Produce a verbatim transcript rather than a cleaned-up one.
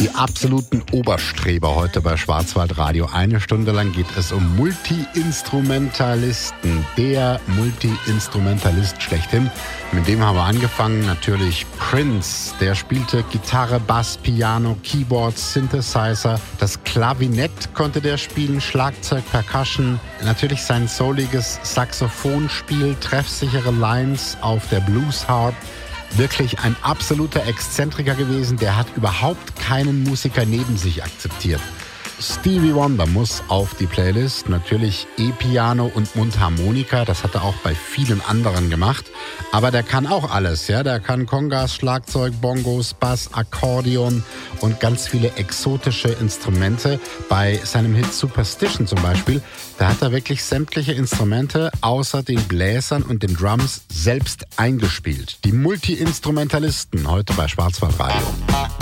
Die absoluten Oberstreber heute bei Schwarzwaldradio. Eine Stunde lang geht es um Multi-Instrumentalisten. Der Multi-Instrumentalist schlechthin. Mit dem haben wir angefangen. Natürlich Prince. Der spielte Gitarre, Bass, Piano, Keyboard, Synthesizer. Das Klavinett konnte der spielen, Schlagzeug, Percussion. Natürlich sein souliges Saxophonspiel, treffsichere Lines auf der Bluesharp. Wirklich ein absoluter Exzentriker gewesen, der hat überhaupt keinen Musiker neben sich akzeptiert. Stevie Wonder muss auf die Playlist, natürlich E-Piano und Mundharmonika, das hat er auch bei vielen anderen gemacht. Aber der kann auch alles, ja, der kann Congas, Schlagzeug, Bongos, Bass, Akkordeon und ganz viele exotische Instrumente. Bei seinem Hit Superstition zum Beispiel, da hat er wirklich sämtliche Instrumente außer den Bläsern und den Drums selbst eingespielt. Die Multi-Instrumentalisten heute bei Schwarzwaldradio.